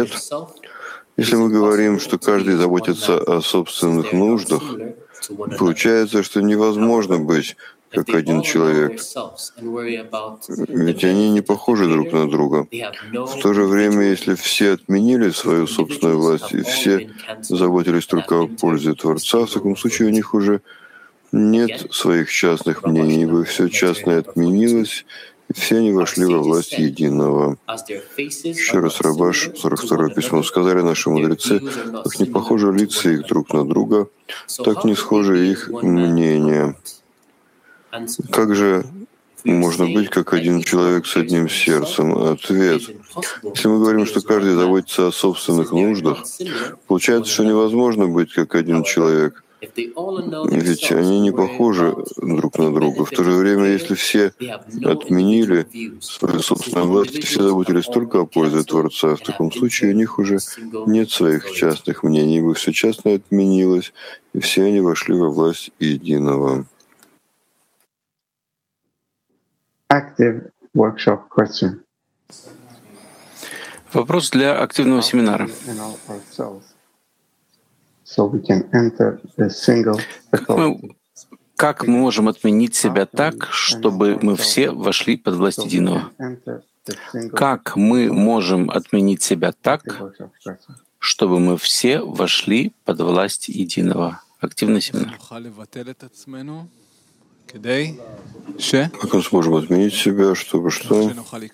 ответ. Если мы говорим, что каждый заботится о собственных нуждах, получается, что невозможно быть как один человек, ведь они не похожи друг на друга. В то же время, если все отменили свою собственную власть и все заботились только о пользе Творца, в таком случае у них уже нет своих частных мнений, ибо все частное отменилось, и все они вошли во власть единого. Еще раз Рабаш, 42 письмо. Сказали наши мудрецы, как не похожи лица их друг на друга, так не схожи их мнения. Как же можно быть как один человек с одним сердцем? Ответ. Если мы говорим, что каждый заботится о собственных нуждах, получается, что невозможно быть как один человек, ведь они не похожи друг на друга. В то же время, если все отменили свою собственную власть, и все заботились только о пользе Творца, в таком случае у них уже нет своих частных мнений, ибо все частное отменилось, и все они вошли во власть единого. Active workshop question. Вопрос для активного семинара. Как мы можем отменить себя так, чтобы мы все вошли под власть единого? Как мы можем отменить себя так, чтобы мы все вошли под власть единого? Активный семинар. Как мы сможем отменить себя, чтобы что?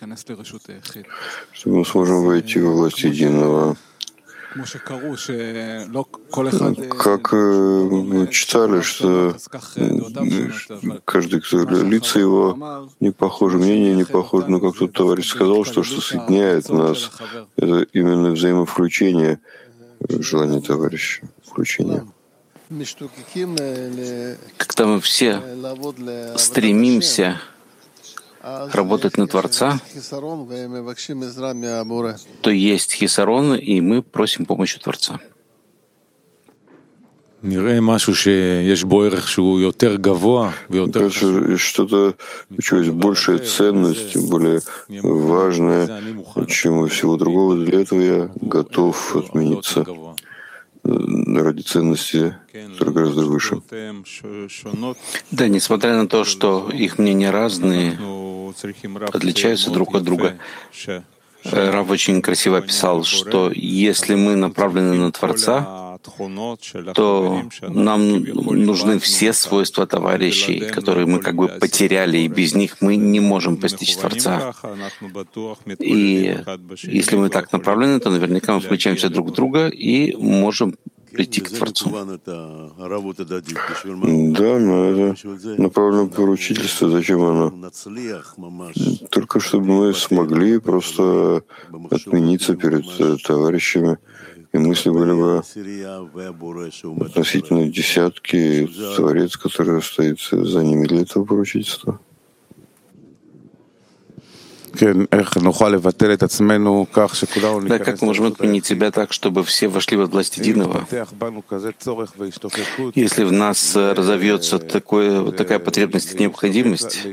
Чтобы мы сможем войти во власть единого. Как мы читали, что каждый, лица его не похожи, мнение не похоже, но как тут товарищ сказал, что соединяет нас, это именно взаимовключение, желание товарища, включение. Когда мы все стремимся работать на Творца, то есть хисарон, и мы просим помощи Творца. Что-то, у чего есть большая ценность, более важное, чем у всего другого. Для этого я готов отмениться ради ценности, которая гораздо выше. Да, несмотря на то, что их мнения разные, отличаются друг от друга, Рав очень красиво описал, что если мы направлены на Творца, то нам нужны все свойства товарищей, которые мы как бы потеряли, и без них мы не можем постичь Творца. И если мы так направлены, то наверняка мы включаемся друг в друга и можем прийти к Творцу. Да, но это направлено поручительство. Зачем оно? Только чтобы мы смогли просто отмениться перед товарищами, и мысли были бы относительно десятки, и Творец, который стоит за ними для этого поручительства. Да, как мы можем отменить себя так, чтобы все вошли во власть единого? Если в нас разовьется такая потребность и необходимость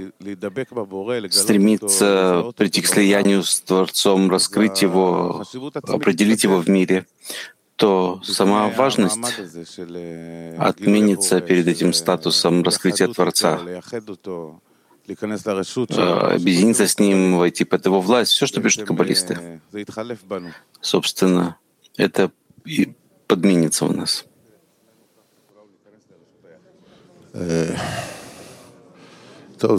стремиться прийти к слиянию с Творцом, раскрыть его, определить его в мире, то сама важность отменится перед этим статусом раскрытия Творца, объединиться с ним, войти под его власть, все, что пишут каббалисты. Собственно, это и подменится у нас. Это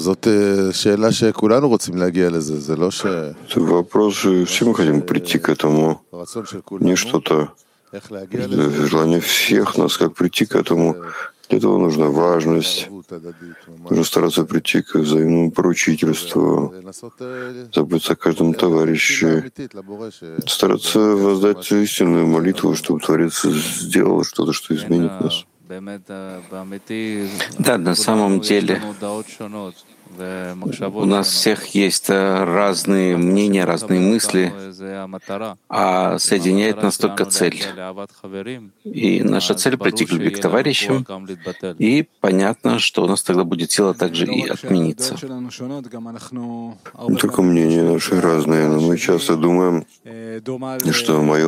вопрос, все мы хотим прийти к этому, не что-то, желание всех нас, как прийти к этому. Для этого нужна важность, нужно стараться прийти к взаимному поручительству, заботиться о каждом товарище, стараться воздать истинную молитву, чтобы Творец сделал что-то, что изменит нас. Да, на самом деле у нас всех есть разные мнения, разные мысли, а соединяет нас только цель. И наша цель — прийти к любви к товарищам, и понятно, что у нас тогда будет сила также и отмениться. Не только мнения наши разные, но мы часто думаем, что мое